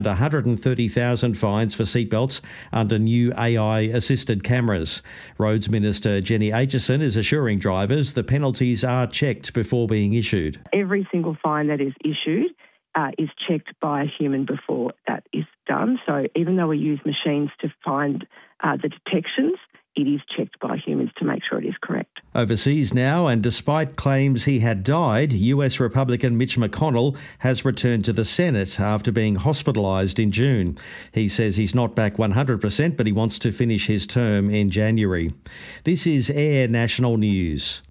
130,000 fines for seatbelts under new AI-assisted cameras. Roads Minister Jenny Aitchison is assuring drivers the penalties are checked before being issued. Every single fine that is issued is checked by a human before that is done. So even though we use machines to find the detections, it is checked by humans to make sure it is correct. Overseas now, and despite claims he had died, US Republican Mitch McConnell has returned to the Senate after being hospitalised in June. He says he's not back 100%, but he wants to finish his term in January. This is Air National News.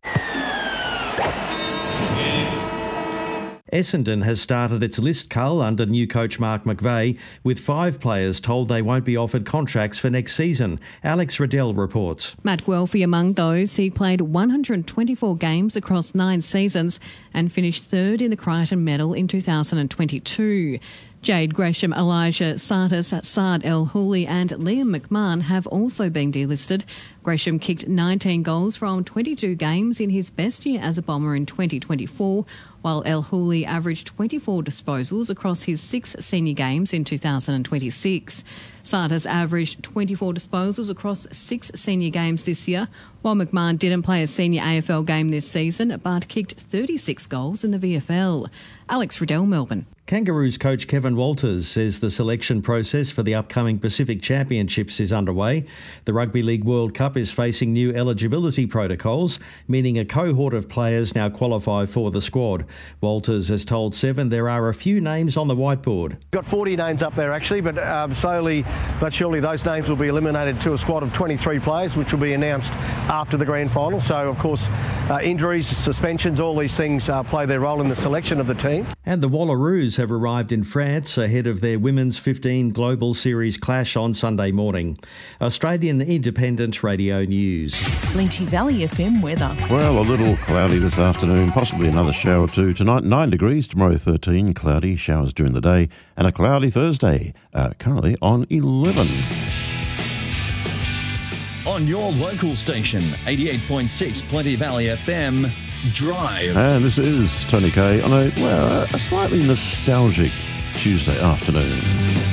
Essendon has started its list cull under new coach Mark McVeigh, with 5 players told they won't be offered contracts for next season. Alex Riddell reports. Matt Guelphy among those. He played 124 games across 9 seasons and finished third in the Crichton Medal in 2022. Jade Gresham, Elijah Sartis, Saad El Houli and Liam McMahon have also been delisted. Gresham kicked 19 goals from 22 games in his best year as a Bomber in 2024, while El Houli averaged 24 disposals across his 6 senior games in 2026. Sartis averaged 24 disposals across 6 senior games this year, while McMahon didn't play a senior AFL game this season but kicked 36 goals in the VFL. Alex Riddell, Melbourne. Kangaroos coach Kevin Walters says the selection process for the upcoming Pacific Championships is underway. The Rugby League World Cup is facing new eligibility protocols, meaning a cohort of players now qualify for the squad. Walters has told Seven there are a few names on the whiteboard. Got 40 names up there actually, but slowly but surely those names will be eliminated to a squad of 23 players, which will be announced after the grand final. So, of course, injuries, suspensions, all these things play their role in the selection of the team. And the Wallaroos have arrived in France ahead of their Women's 15 Global Series clash on Sunday morning. Australian Independent Radio News. Plenty Valley FM weather. Well, a little cloudy this afternoon, possibly another shower or two. Tonight, 9 degrees, tomorrow 13, cloudy, showers during the day, and a cloudy Thursday, currently on 11. On your local station, 88.6 Plenty Valley FM, Drive. And this is Tony Kay on a slightly nostalgic Tuesday afternoon.